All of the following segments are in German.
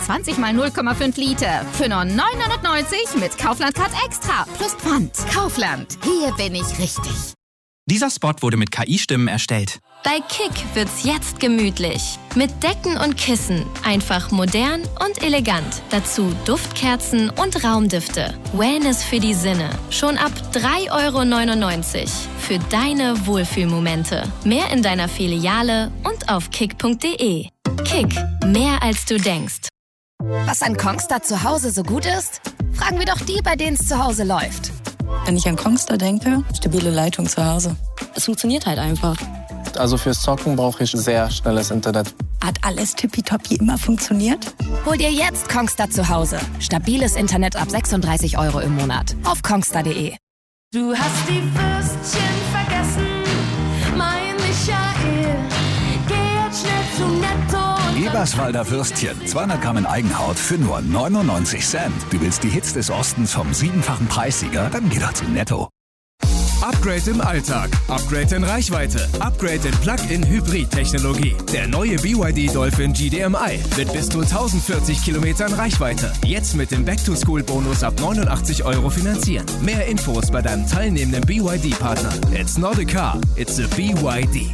20 mal 0,5 Liter. Für nur 9,99 mit Kaufland Card Extra plus Pfand. Kaufland, hier bin ich richtig. Dieser Spot wurde mit KI-Stimmen erstellt. Bei Kick wird's jetzt gemütlich. Mit Decken und Kissen. Einfach modern und elegant. Dazu Duftkerzen und Raumdüfte. Wellness für die Sinne. Schon ab 3,99 € für deine Wohlfühlmomente. Mehr in deiner Filiale und auf kick.de. Kick, mehr als du denkst. Was an Kongstar zu Hause so gut ist? Fragen wir doch die, bei denen es zu Hause läuft. Wenn ich an Kongstar denke, stabile Leitung zu Hause. Es funktioniert halt einfach. Also fürs Zocken brauche ich sehr schnelles Internet. Hat alles tippitoppi immer funktioniert? Hol dir jetzt Kongstar zu Hause. Stabiles Internet ab 36 € im Monat. Auf kongstar.de. Du hast die Würstchen vergessen, mein Michael. Geh jetzt schnell zu Netto. Eberswalder Würstchen, 200 Gramm in Eigenhaut für nur 99 Cent. Du willst die Hits des Ostens vom 7-fachen Preissieger? Dann geh doch zu Netto. Upgrade im Alltag, Upgrade in Reichweite, Upgrade in Plug-in-Hybrid-Technologie. Der neue BYD Dolphin GDMI mit bis zu 1040 Kilometern Reichweite. Jetzt mit dem Back-to-School-Bonus ab 89 € finanzieren. Mehr Infos bei deinem teilnehmenden BYD-Partner. It's not a car, it's a BYD.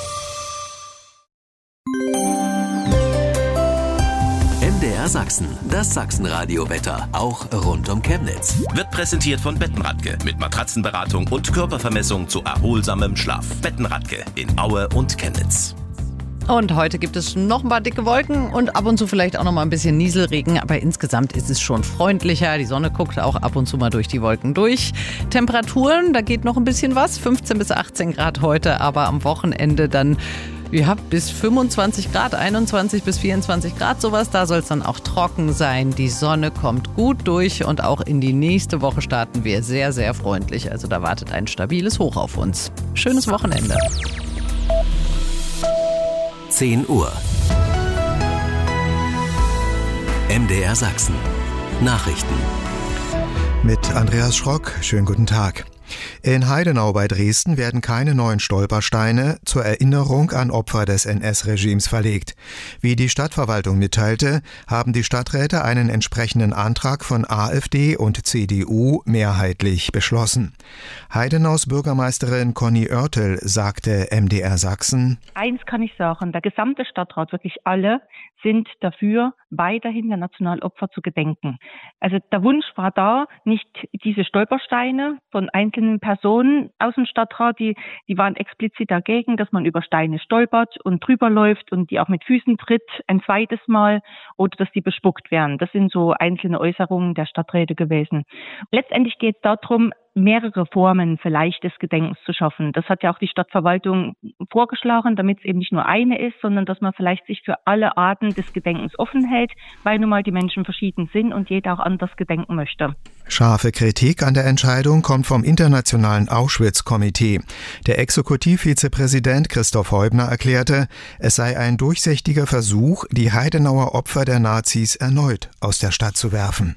MDR Sachsen, das Sachsenradio-Wetter, auch rund um Chemnitz. Wird präsentiert von Bettenradke mit Matratzenberatung und Körpervermessung zu erholsamem Schlaf. Bettenradke in Aue und Chemnitz. Und heute gibt es noch ein paar dicke Wolken und ab und zu vielleicht auch noch mal ein bisschen Nieselregen. Aber insgesamt ist es schon freundlicher. Die Sonne guckt auch ab und zu mal durch die Wolken durch. Temperaturen, da geht noch ein bisschen was. 15 bis 18 Grad heute, aber am Wochenende dann bis 25 Grad, 21 bis 24 Grad sowas. Da soll es dann auch trocken sein. Die Sonne kommt gut durch und auch in die nächste Woche starten wir sehr, sehr freundlich. Also da wartet ein stabiles Hoch auf uns. Schönes Wochenende. 10 Uhr. MDR Sachsen. Nachrichten. Mit Andreas Schrock. Schönen guten Tag. In Heidenau bei Dresden werden keine neuen Stolpersteine zur Erinnerung an Opfer des NS-Regimes verlegt. Wie die Stadtverwaltung mitteilte, haben die Stadträte einen entsprechenden Antrag von AfD und CDU mehrheitlich beschlossen. Heidenaus Bürgermeisterin Conny Oertel sagte MDR Sachsen: Eins kann ich sagen, der gesamte Stadtrat, wirklich alle, sind dafür, weiterhin der Nationalopfer zu gedenken. Also der Wunsch war da, nicht diese Stolpersteine von einzelnen Personen aus dem Stadtrat, die waren explizit dagegen, dass man über Steine stolpert und drüber läuft und die auch mit Füßen tritt ein zweites Mal oder dass die bespuckt werden. Das sind so einzelne Äußerungen der Stadträte gewesen. Letztendlich geht es darum, mehrere Formen vielleicht des Gedenkens zu schaffen. Das hat ja auch die Stadtverwaltung vorgeschlagen, damit es eben nicht nur eine ist, sondern dass man vielleicht sich für alle Arten des Gedenkens offen hält, weil nun mal die Menschen verschieden sind und jeder auch anders gedenken möchte. Scharfe Kritik an der Entscheidung kommt vom Internationalen Auschwitz-Komitee. Der Exekutivvizepräsident Christoph Heubner erklärte, es sei ein durchsichtiger Versuch, die Heidenauer Opfer der Nazis erneut aus der Stadt zu werfen.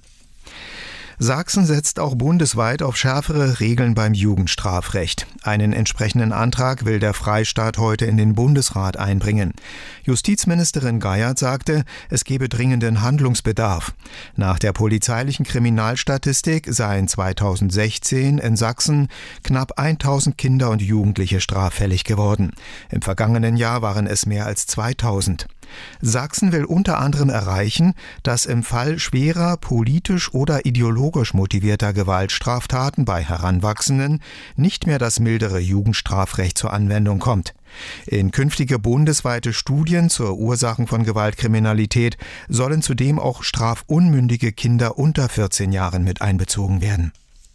Sachsen setzt auch bundesweit auf schärfere Regeln beim Jugendstrafrecht. Einen entsprechenden Antrag will der Freistaat heute in den Bundesrat einbringen. Justizministerin Geiert sagte, es gebe dringenden Handlungsbedarf. Nach der polizeilichen Kriminalstatistik seien 2016 in Sachsen knapp 1000 Kinder und Jugendliche straffällig geworden. Im vergangenen Jahr waren es mehr als 2000. Sachsen will unter anderem erreichen, dass im Fall schwerer politisch oder ideologisch motivierter Gewaltstraftaten bei Heranwachsenden nicht mehr das mildere Jugendstrafrecht zur Anwendung kommt. In künftige bundesweite Studien zur Ursachen von Gewaltkriminalität sollen zudem auch strafunmündige Kinder unter 14 Jahren mit einbezogen werden.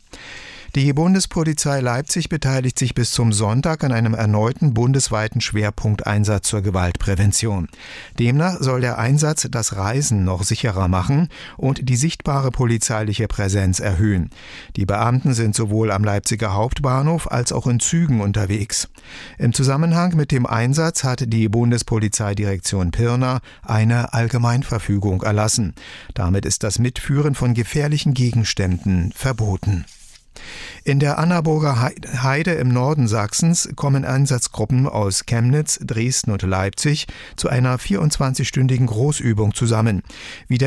Die Bundespolizei Leipzig beteiligt sich bis zum Sonntag an einem erneuten bundesweiten Schwerpunkteinsatz zur Gewaltprävention. Demnach soll der Einsatz das Reisen noch sicherer machen und die sichtbare polizeiliche Präsenz erhöhen. Die Beamten sind sowohl am Leipziger Hauptbahnhof als auch in Zügen unterwegs. Im Zusammenhang mit dem Einsatz hat die Bundespolizeidirektion Pirna eine Allgemeinverfügung erlassen. Damit ist das Mitführen von gefährlichen Gegenständen verboten. In der Annaburger Heide im Norden Sachsens kommen Einsatzgruppen aus Chemnitz, Dresden und Leipzig zu einer 24-stündigen Großübung zusammen. Wie der